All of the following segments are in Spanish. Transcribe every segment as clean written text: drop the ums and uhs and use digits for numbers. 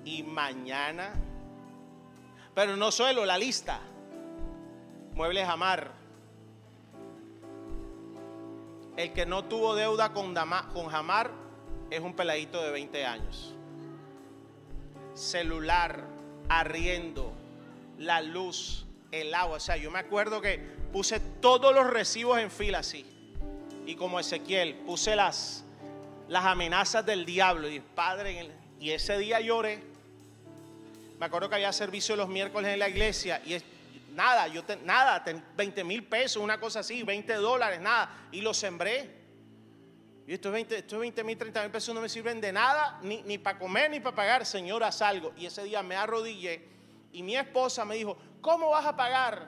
Y mañana, pero no solo la lista. Muebles Amar. El que no tuvo deuda con Jamar es un peladito de 20 años. Celular, arriendo, la luz, el agua. O sea, yo me acuerdo que puse todos los recibos en fila así. Y como Ezequiel, puse las amenazas del diablo. Y Padre, y ese día lloré. Me acuerdo que había servicio los miércoles en la iglesia. Y nada, 20,000 pesos, una cosa así, $20, nada. Y lo sembré. Y estos 20,000, 30,000 pesos no me sirven de nada, ni para comer, ni para pagar. Señor, haz algo. Y ese día me arrodillé y mi esposa me dijo, ¿cómo vas a pagar?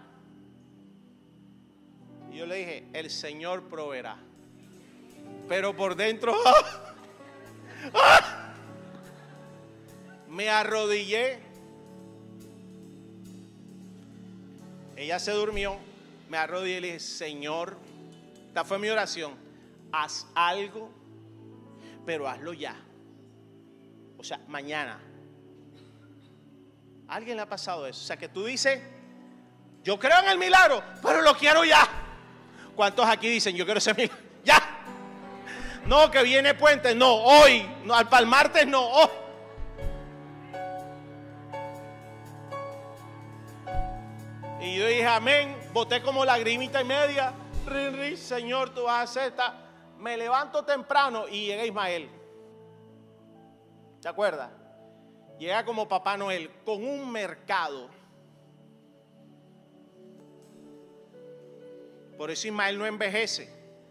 Y yo le dije, el Señor proveerá. Pero por dentro, me arrodillé. Ella se durmió, me arrodillé y le dije, Señor, esta fue mi oración, haz algo, pero hazlo ya. O sea, mañana. ¿A alguien le ha pasado eso? O sea, que tú dices, yo creo en el milagro, pero lo quiero ya. ¿Cuántos aquí dicen, yo quiero ese milagro? Ya. No, que viene puente, no, hoy, no, para el martes no, hoy. Y yo dije, amén, boté como lagrimita y media. Señor, tú vas a hacer esta. Me levanto temprano y llega Ismael. ¿Te acuerdas? Llega como Papá Noel con un mercado. Por eso Ismael no envejece.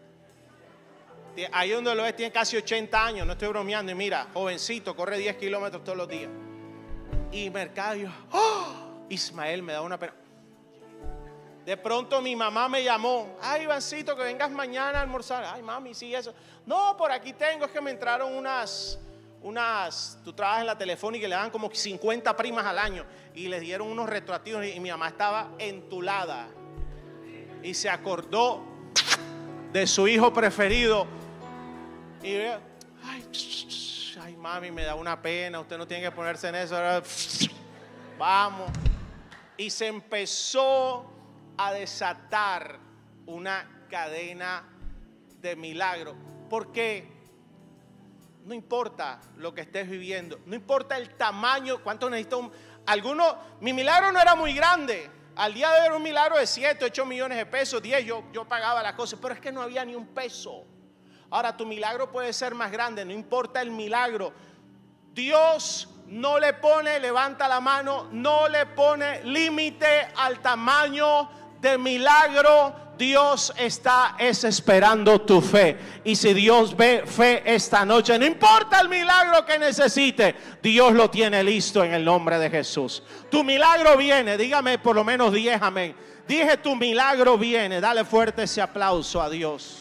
Ahí donde lo ves tiene casi 80 años, no estoy bromeando. Y mira, jovencito, corre 10 kilómetros todos los días. Y mercado, yo, ¡oh! Ismael, me da una pena. De pronto mi mamá me llamó, ay Ivancito, que vengas mañana a almorzar. Ay mami, sí, eso. No, por aquí tengo, es que me entraron unas, tú trabajas en la Telefónica y le dan como 50 primas al año. Y les dieron unos retroactivos y mi mamá estaba entulada. Y se acordó de su hijo preferido. Y ve, ay mami, me da una pena, usted no tiene que ponerse en eso. Vamos. Y se empezó a desatar una cadena de milagros. Porque no importa lo que estés viviendo, no importa el tamaño, cuánto necesitas. Mi milagro no era muy grande. Al día de hoy era un milagro de 7, 8 millones de pesos, 10, yo pagaba las cosas, pero es que no había ni un peso. Ahora tu milagro puede ser más grande, no importa el milagro. Dios no le pone, levanta la mano, no le pone límite al tamaño de milagro. Dios está esperando tu fe. Y si Dios ve fe esta noche, no importa el milagro que necesite, Dios lo tiene listo en el nombre de Jesús. Tu milagro viene, dígame por lo menos 10 amén. Dije, tu milagro viene. Dale fuerte ese aplauso a Dios.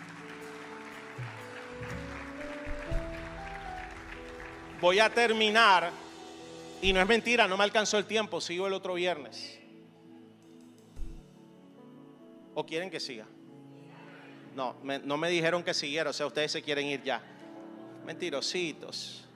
Voy a terminar. Y no es mentira, no me alcanzó el tiempo, sigo el otro viernes. ¿O quieren que siga? No, no me dijeron que siguiera, o sea, ustedes se quieren ir ya. Mentirositos.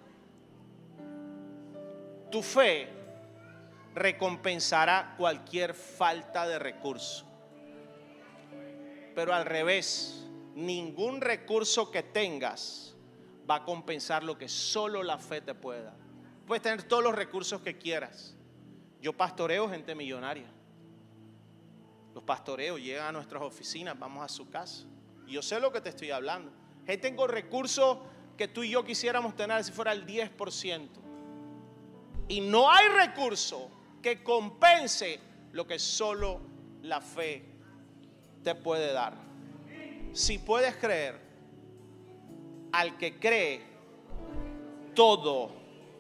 Tu fe recompensará cualquier falta de recurso. Pero al revés, ningún recurso que tengas va a compensar lo que solo la fe te puede dar. Puedes tener todos los recursos que quieras. Yo pastoreo gente millonaria. Los pastoreos, llegan a nuestras oficinas, vamos a su casa. Y yo sé lo que te estoy hablando. Gente con recursos que tú y yo quisiéramos tener si fuera el 10%. Y no hay recurso que compense lo que solo la fe te puede dar. Si puedes creer, al que cree, todo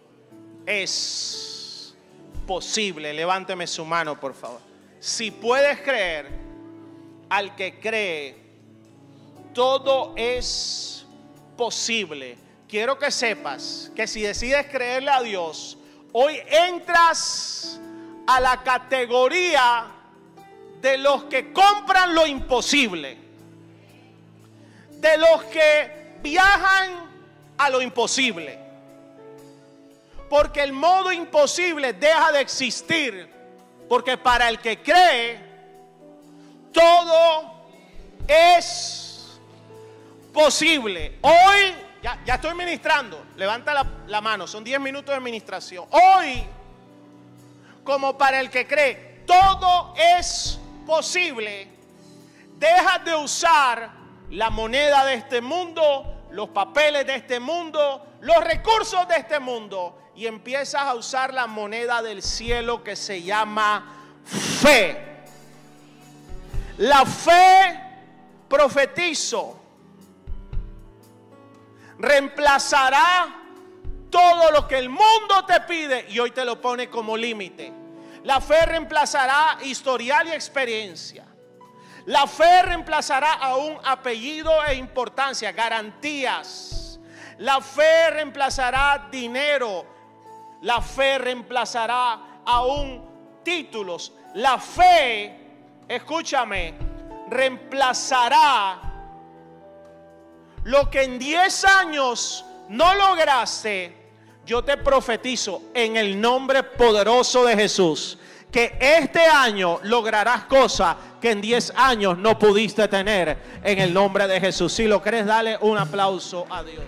es posible. Levánteme su mano, por favor. Si puedes creer, al que cree, todo es posible. Quiero que sepas que si decides creerle a Dios, hoy entras a la categoría de los que compran lo imposible, de los que viajan a lo imposible. Porque el modo imposible deja de existir. Porque para el que cree, todo es posible. Hoy, ya estoy ministrando. Levanta la mano, son 10 minutos de ministración. Hoy, como para el que cree, todo es posible. Deja de usar la moneda de este mundo, los papeles de este mundo, los recursos de este mundo, y empiezas a usar la moneda del cielo que se llama fe. La fe, profetizo, reemplazará todo lo que el mundo te pide y hoy te lo pone como límite. La fe reemplazará historial y experiencia. La fe reemplazará aún apellido e importancia, garantías. La fe reemplazará dinero. La fe reemplazará aún títulos. La fe, escúchame, reemplazará lo que en 10 años no lograste. Yo te profetizo en el nombre poderoso de Jesús que este año lograrás cosas que en 10 años no pudiste tener, en el nombre de Jesús. Si lo crees, dale un aplauso a Dios.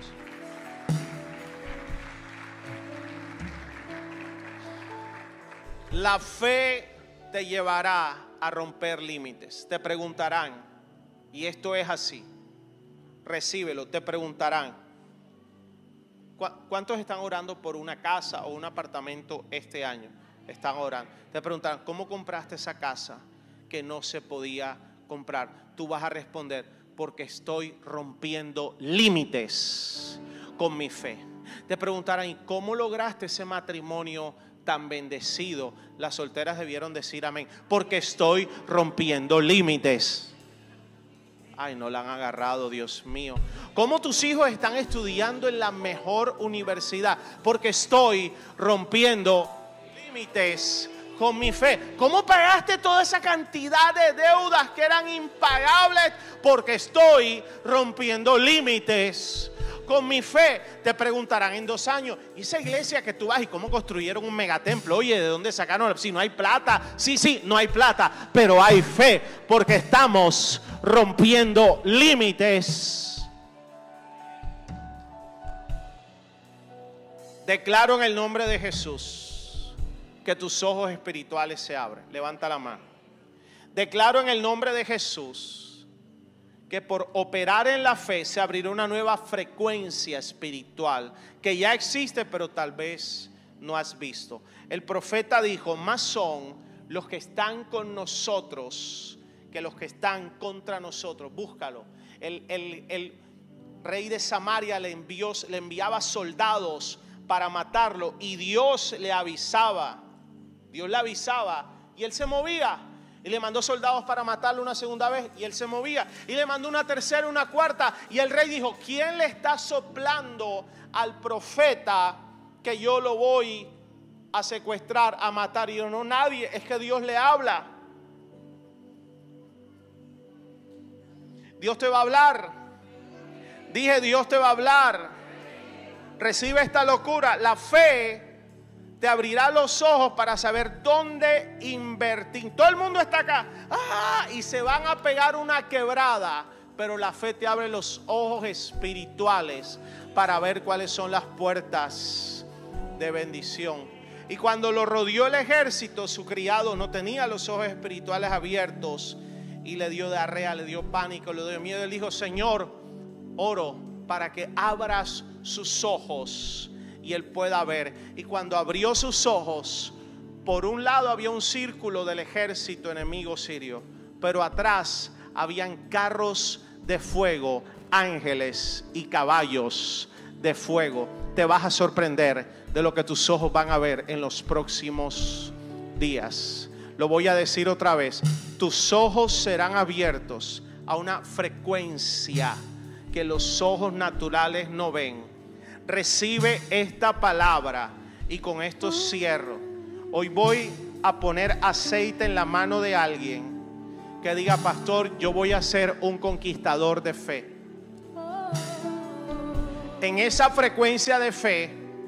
La fe te llevará a romper límites. Te preguntarán, y esto es así, recíbelo, te preguntarán, ¿cuántos están orando por una casa o un apartamento este año? Están orando. Te preguntarán, ¿cómo compraste esa casa que no se podía comprar? Tú vas a responder, porque estoy rompiendo límites con mi fe. Te preguntarán, ¿y cómo lograste ese matrimonio tan bendecido? Las solteras debieron decir amén, porque estoy rompiendo límites. Ay, no la han agarrado, Dios mío. ¿Cómo tus hijos están estudiando en la mejor universidad? Porque estoy rompiendo límites con mi fe. ¿Cómo pagaste toda esa cantidad de deudas que eran impagables? Porque estoy rompiendo límites con mi fe. Te preguntarán en 2 años, ¿y esa iglesia que tú vas y cómo construyeron un megatemplo? Oye, ¿de dónde sacaron? Si no hay plata. Sí, no hay plata, pero hay fe, porque estamos rompiendo límites. Declaro en el nombre de Jesús que tus ojos espirituales se abren. Levanta la mano. Declaro en el nombre de Jesús que por operar en la fe se abrirá una nueva frecuencia espiritual que ya existe, pero tal vez no has visto. El profeta dijo, más son los que están con nosotros que los que están contra nosotros. Búscalo. El rey de Samaria le enviaba soldados para matarlo, y Dios le avisaba. Dios le avisaba y él se movía. Y le mandó soldados para matarlo una segunda vez y él se movía. Y le mandó una tercera, una cuarta. Y el rey dijo, ¿quién le está soplando al profeta que yo lo voy a secuestrar, a matar? Y yo, no, nadie, es que Dios le habla. Dios te va a hablar. Dije, Dios te va a hablar. Recibe esta locura. La fe te abrirá los ojos para saber dónde invertir. Todo el mundo está acá y se van a pegar una quebrada, pero la fe te abre los ojos espirituales para ver cuáles son las puertas de bendición. Y cuando lo rodeó el ejército, su criado no tenía los ojos espirituales abiertos y le dio diarrea, le dio pánico, le dio miedo. Él dijo, Señor, oro para que abras sus ojos y él pueda ver. Y cuando abrió sus ojos, por un lado había un círculo del ejército enemigo sirio, pero atrás habían carros de fuego, ángeles y caballos de fuego. Te vas a sorprender de lo que tus ojos van a ver en los próximos días. Lo voy a decir otra vez. Tus ojos serán abiertos a una frecuencia que los ojos naturales no ven. Recibe esta palabra y con esto cierro. Hoy voy a poner aceite en la mano de alguien que diga, pastor, yo voy a ser un conquistador de fe. En esa frecuencia de fe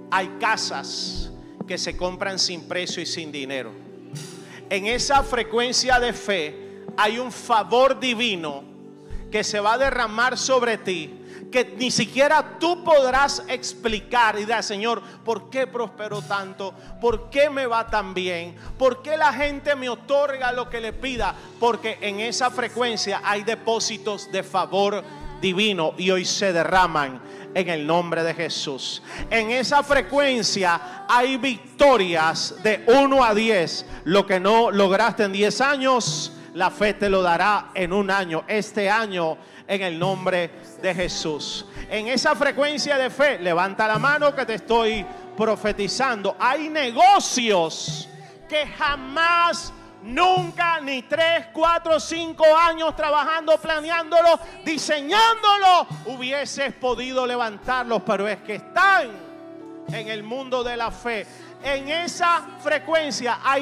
hay casas que se compran sin precio y sin dinero. En esa frecuencia de fe hay un favor divino que se va a derramar sobre ti, que ni siquiera tú podrás explicar y decir: Señor, ¿por qué prospero tanto? ¿Por qué me va tan bien? ¿Por qué la gente me otorga lo que le pida? Porque en esa frecuencia hay depósitos de favor divino y hoy se derraman en el nombre de Jesús. En esa frecuencia hay victorias de 1 a 10. Lo que no lograste en 10 años, la fe te lo dará en un año. Este año, en el nombre de Jesús. En esa frecuencia de fe, levanta la mano que te estoy profetizando. Hay negocios que jamás, nunca, ni 3, 4, 5 años trabajando, planeándolo, diseñándolo, hubieses podido levantarlos, pero es que están en el mundo de la fe. En esa frecuencia hay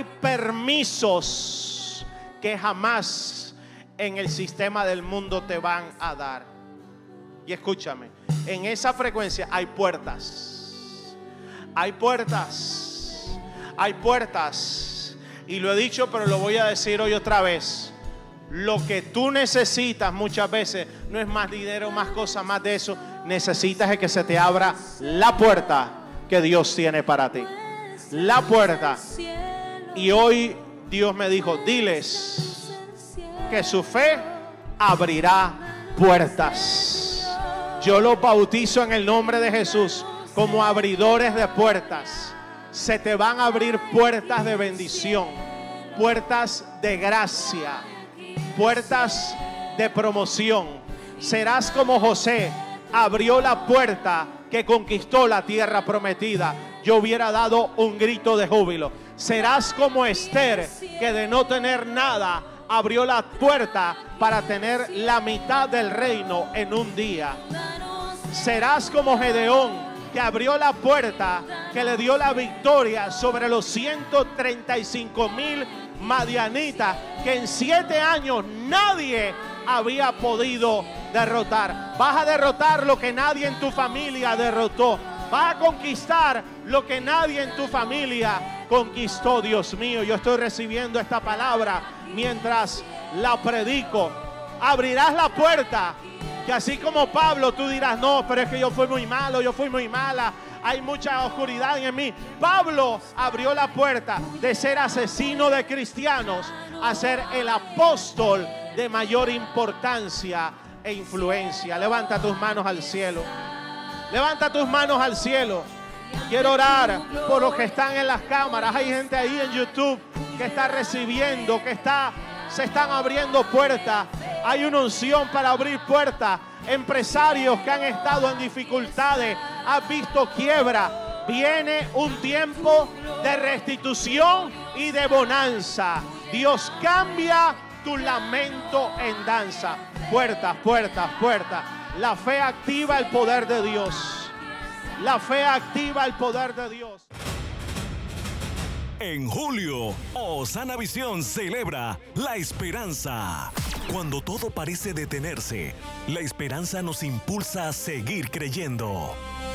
permisos que jamás en el sistema del mundo te van a dar. Y escúchame, en esa frecuencia hay puertas. Hay puertas. Hay puertas. Y lo he dicho, pero lo voy a decir hoy otra vez. Lo que tú necesitas muchas veces no es más dinero, más cosas, más de eso. Necesitas es que se te abra la puerta que Dios tiene para ti. La puerta. Y hoy Dios me dijo: diles que su fe abrirá puertas. Yo los bautizo en el nombre de Jesús como abridores de puertas. Se te van a abrir puertas de bendición, puertas de gracia, puertas de promoción. Serás como José, abrió la puerta que conquistó la tierra prometida. Yo hubiera dado un grito de júbilo. Serás como Esther, que de no tener nada abrió la puerta para tener la mitad del reino en un día. Serás como Gedeón, que abrió la puerta que le dio la victoria sobre los 135,000 madianitas que en 7 años nadie había podido derrotar. Vas a derrotar lo que nadie en tu familia derrotó. Vas a conquistar lo que nadie en tu familia conquistó. Dios mío, yo estoy recibiendo esta palabra mientras la predico. Abrirás la puerta que así como Pablo tú dirás: no, pero es que yo fui muy malo, yo fui muy mala, hay mucha oscuridad en mí. Pablo abrió la puerta de ser asesino de cristianos a ser el apóstol de mayor importancia e influencia. Levanta tus manos al cielo. Levanta tus manos al cielo. Quiero orar por los que están en las cámaras. Hay gente ahí en YouTube que está recibiendo, se están abriendo puertas. Hay una unción para abrir puertas. Empresarios que han estado en dificultades, has visto quiebra. Viene un tiempo de restitución y de bonanza. Dios cambia tu lamento en danza. Puertas, puertas, puertas. La fe activa el poder de Dios. La fe activa el poder de Dios. En julio, Osana Visión celebra la esperanza. Cuando todo parece detenerse, la esperanza nos impulsa a seguir creyendo.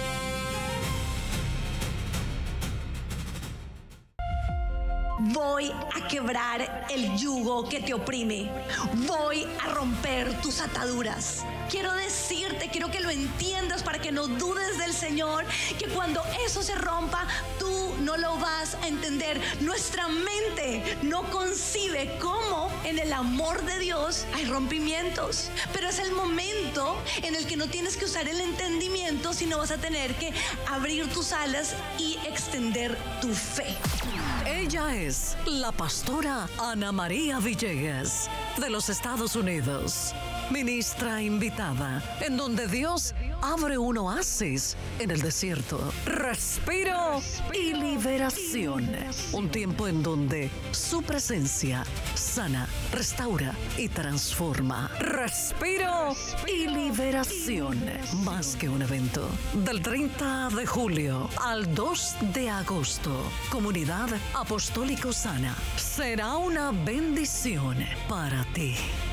Voy a quebrar el yugo que te oprime. Voy a romper tus ataduras. Quiero decirte, quiero que lo entiendas para que no dudes del Señor, que cuando eso se rompa, tú no lo vas a entender. Nuestra mente no concibe cómo en el amor de Dios hay rompimientos. Pero es el momento en el que no tienes que usar el entendimiento, sino vas a tener que abrir tus alas y extender tu fe. Ella es la pastora Ana María Villegas, de los Estados Unidos. Ministra invitada, en donde Dios abre un oasis en el desierto. Respiro y liberación. Un tiempo en donde su presencia sana, restaura y transforma. Respiro y liberación. Más que un evento. Del 30 de julio al 2 de agosto. Comunidad Apostólico Sana. Será una bendición para ti.